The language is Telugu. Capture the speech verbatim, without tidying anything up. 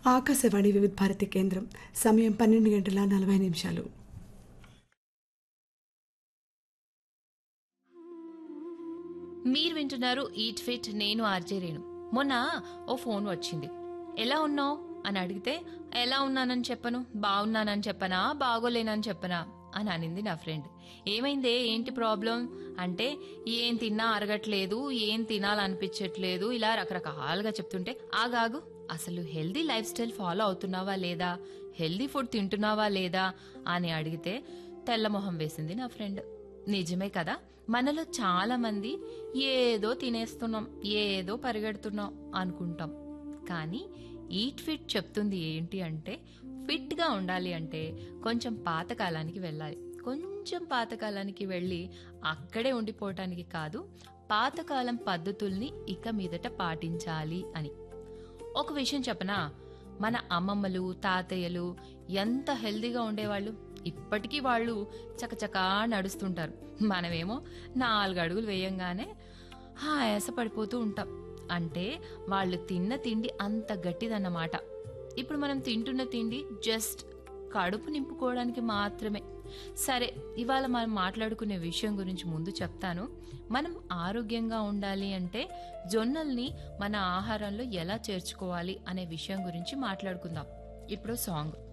ఆకాశవాణి వివిధ భారతి కేంద్రం. సమయం పన్నెండు గంటల నలభై నిమిషాలు. మీరు వింటున్నారు ఈట్ ఫిట్. నేను ఆర్జే రేణు. మొన్న ఓ ఫోన్ వచ్చింది. ఎలా ఉన్నావు అని అడిగితే ఎలా ఉన్నానని చెప్పను, బాగున్నానని చెప్పనా, బాగోలేనని చెప్పనా అని అనింది నా ఫ్రెండ్. ఏమైందే, ఏంటి ప్రాబ్లం అంటే, ఏం తిన్నా అరగట్లేదు, ఏం తినాలనిపించట్లేదు, ఇలా రకరకాలుగా చెప్తుంటే, ఆగాగు, అసలు హెల్దీ లైఫ్ స్టైల్ ఫాలో అవుతున్నావా లేదా, హెల్దీ ఫుడ్ తింటున్నావా లేదా అని అడిగితే తెల్లమొహం వేసింది నా ఫ్రెండ్. నిజమే కదా, మనలో చాలా మంది ఏదో తినేస్తున్నాం, ఏదో పరిగెడుతున్నాం అనుకుంటాం. కానీ ఈట్ ఫిట్ చెప్తుంది ఏంటి అంటే, ఫిట్ గా ఉండాలి అంటే కొంచెం పాతకాలానికి వెళ్ళాలి. కొంచెం పాతకాలానికి వెళ్ళి అక్కడే ఉండిపోవటానికి కాదు, పాతకాలం పద్ధతుల్ని ఇక మీదట పాటించాలి అని. ఒక విషయం చెప్పనా, మన అమ్మమ్మలు తాతయ్యలు ఎంత హెల్దీగా ఉండేవాళ్ళు. ఇప్పటికీ వాళ్ళు చకచకా నడుస్తుంటారు. మనమేమో నాలుగు అడుగులు వేయంగానే ఆయాస పడిపోతూ ఉంటాం. అంటే వాళ్ళు తిన్న తిండి అంత గట్టిదన్నమాట. ఇప్పుడు మనం తింటున్న తిండి జస్ట్ కడుపు నింపుకోవడానికి మాత్రమే. సరే, ఇవాళ మనం మాట్లాడుకునే విషయం గురించి ముందు చెప్తాను. మనం ఆరోగ్యంగా ఉండాలి అంటే జొన్నల్ని మన ఆహారంలో ఎలా చేర్చుకోవాలి అనే విషయం గురించి మాట్లాడుకుందాం. ఇప్పుడు సాంగ్.